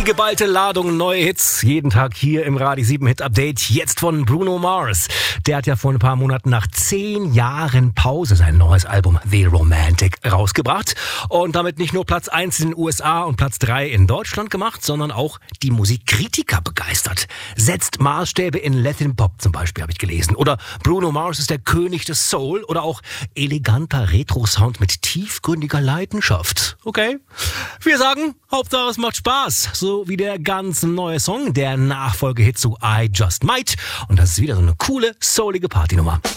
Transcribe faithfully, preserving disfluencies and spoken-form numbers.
geballte Ladung neue Hits. Jeden Tag hier im Radio sieben Hit Update. Jetzt von Bruno Mars. Der hat ja vor ein paar Monaten nach zehn Jahren Pause sein neues Album The Romantic rausgebracht. Und damit nicht nur Platz eins in den U S A und Platz drei in Deutschland gemacht, sondern auch die Musikkritiker begeistert. Setzt Maßstäbe in Latin Pop zum Beispiel, habe ich gelesen. Oder Bruno Mars ist der König des Soul. Oder auch eleganter Retro-Sound mit tiefgründiger Leidenschaft. Okay? Wir sagen, Hauptsache es macht Spaß. So wie der ganz neue Song, der Nachfolgehit zu I Just Might. Und das ist wieder so eine coole, soulige Partynummer.